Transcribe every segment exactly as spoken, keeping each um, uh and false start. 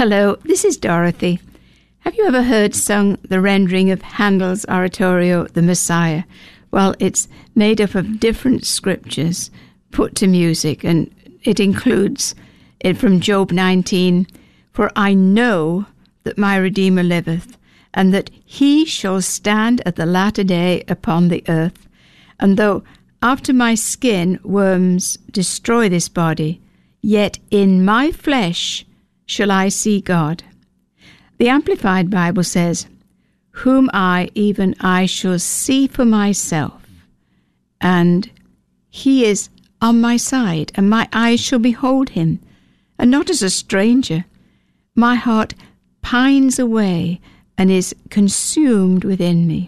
Hello, this is Dorothy. Have you ever heard sung the rendering of Handel's oratorio, The Messiah? Well, it's made up of different scriptures put to music, and it includes it from Job nineteen, "For I know that my Redeemer liveth, and that he shall stand at the latter day upon the earth. And though after my skin worms destroy this body, yet in my flesh shall I see God." The Amplified Bible says, "Whom I, even I, shall see for myself, and he is on my side, and my eyes shall behold him, and not as a stranger. My heart pines away and is consumed within me."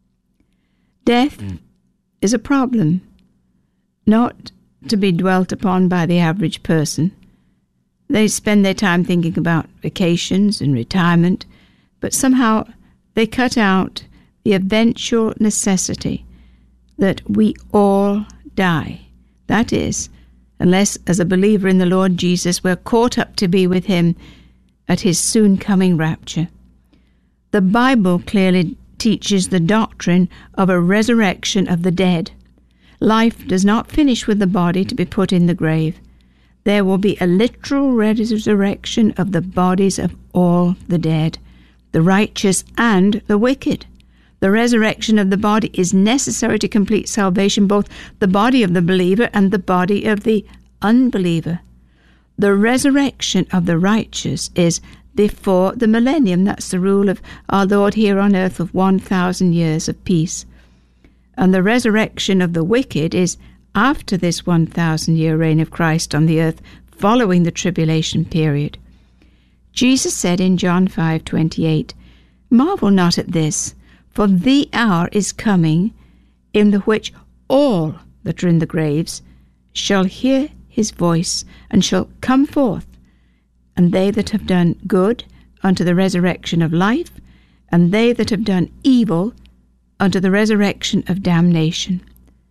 Death mm. is a problem, not to be dwelt upon by the average person. They spend their time thinking about vacations and retirement, but somehow they cut out the eventual necessity that we all die. That is, unless as a believer in the Lord Jesus we're caught up to be with him at his soon coming rapture. The Bible clearly teaches the doctrine of a resurrection of the dead. Life does not finish with the body to be put in the grave. There will be a literal resurrection of the bodies of all the dead, the righteous and the wicked. The resurrection of the body is necessary to complete salvation, both the body of the believer and the body of the unbeliever. The resurrection of the righteous is before the millennium. That's the rule of our Lord here on earth of one thousand years of peace. And the resurrection of the wicked is after this one thousand year reign of Christ on the earth, following the tribulation period. Jesus said in John five twenty-eight, "Marvel not at this, for the hour is coming, in the which all that are in the graves shall hear his voice, and shall come forth, and they that have done good unto the resurrection of life, and they that have done evil unto the resurrection of damnation.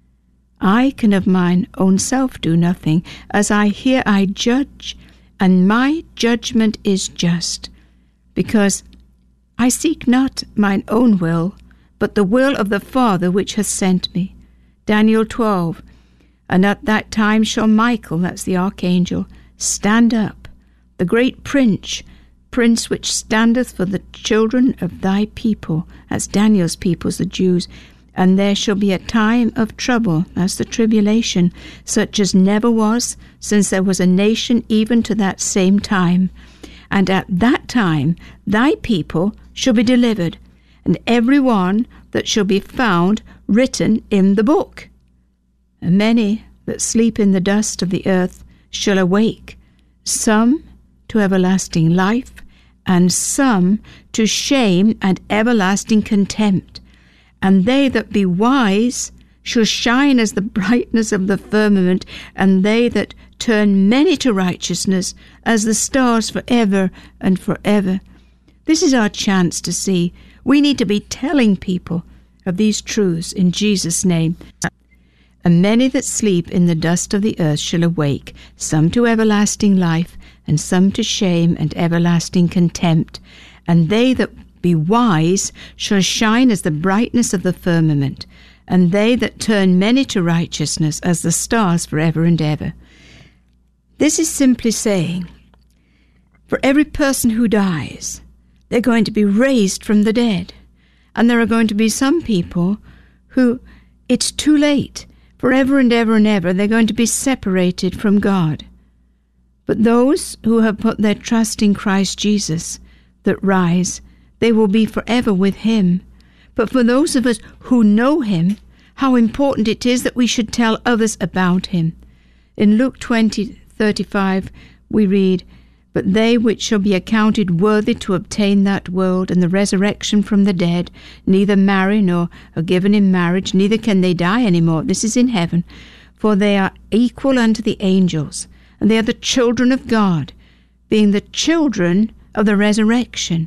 I can of mine own self do nothing. As I hear I judge, and my judgment is just, because I seek not mine own will, but the will of the Father which hath sent me." Daniel twelve, "And at that time shall Michael," that's the archangel, "stand up, the great prince, prince which standeth for the children of thy people," that's Daniel's peoples, the Jews, "and there shall be a time of trouble," that's the tribulation, "such as never was, since there was a nation even to that same time. And at that time thy people shall be delivered, and every one that shall be found written in the book. And many that sleep in the dust of the earth shall awake, some to everlasting life, and some to shame and everlasting contempt. And they that be wise shall shine as the brightness of the firmament, and they that turn many to righteousness as the stars for ever and for ever." This is our chance to see. We need to be telling people of these truths in Jesus' name. "And many that sleep in the dust of the earth shall awake, some to everlasting life, and some to shame and everlasting contempt. And they that be wise shall shine as the brightness of the firmament, and they that turn many to righteousness as the stars for ever and ever." This is simply saying, for every person who dies, they're going to be raised from the dead. And there are going to be some people who, it's too late. Forever and ever and ever, they're going to be separated from God. But those who have put their trust in Christ Jesus that rise, they will be forever with him. But for those of us who know him, how important it is that we should tell others about him. In Luke twenty thirty-five, we read, "But they which shall be accounted worthy to obtain that world and the resurrection from the dead, neither marry nor are given in marriage, neither can they die any more." This is in heaven. "For they are equal unto the angels, and they are the children of God, being the children of the resurrection."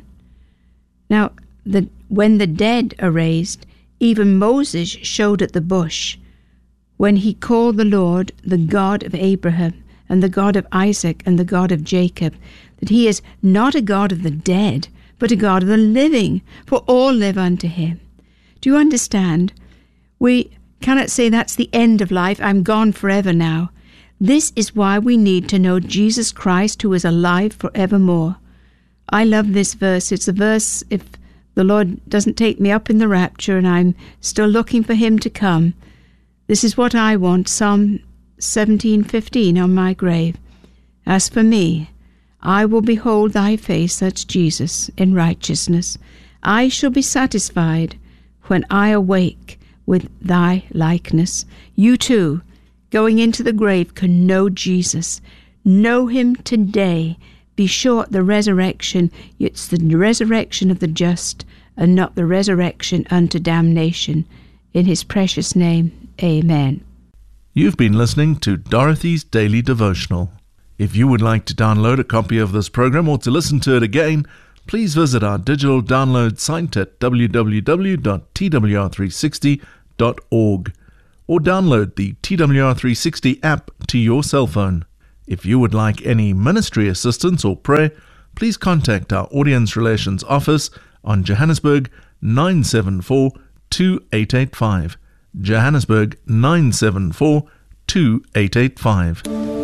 Now, the, when the dead are raised, even Moses showed at the bush, when he called the Lord the God of Abraham and the God of Isaac and the God of Jacob, that he is not a God of the dead, but a God of the living, for all live unto him. Do you understand? We cannot say that's the end of life, I'm gone forever now. This is why we need to know Jesus Christ, who is alive forevermore. I love this verse. It's a verse, if the Lord doesn't take me up in the rapture and I'm still looking for him to come, this is what I want, Psalm seventeen fifteen on my grave. As for me, I will behold thy face, that's Jesus, in righteousness. I shall be satisfied when I awake with thy likeness. You too, going into the grave, can know Jesus. Know him today. Be sure the resurrection, it's the resurrection of the just and not the resurrection unto damnation. In his precious name, amen. You've been listening to Dorothy's Daily Devotional. If you would like to download a copy of this program or to listen to it again, please visit our digital download site at w w w dot t w r three sixty dot org or download the T W R three sixty app to your cell phone. If you would like any ministry assistance or prayer, please contact our Audience Relations Office on Johannesburg nine seven four two eight eight five. Johannesburg nine seven four two eight eight five.